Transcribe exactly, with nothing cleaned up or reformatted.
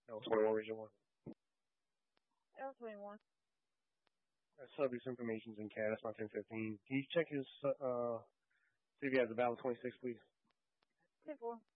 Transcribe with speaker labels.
Speaker 1: L twenty-one, region one.
Speaker 2: L twenty-one.
Speaker 1: Uh, Subject's information's in C A D. That's not ten fifteen. Can you check his, uh, see if he has a valid twenty-six, please?
Speaker 2: ten four.